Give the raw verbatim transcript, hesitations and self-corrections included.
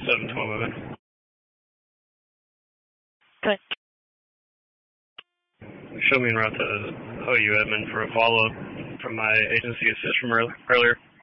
seven twelve over. Good. Show me en route to O U admin for a follow-up from my agency assist from earlier.